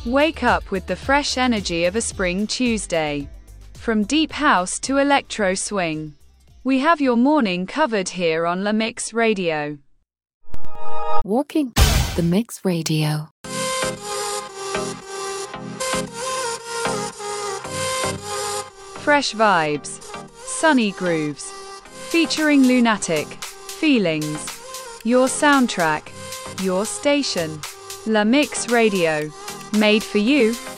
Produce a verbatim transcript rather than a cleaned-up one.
Wake up with the fresh energy of a spring Tuesday. From deep house to electro swing, we have your morning covered here on La Mix Radio. Walking the Mix Radio. Fresh vibes, sunny grooves, featuring lunatic feelings. Your soundtrack, your station. La Mix Radio, made for you.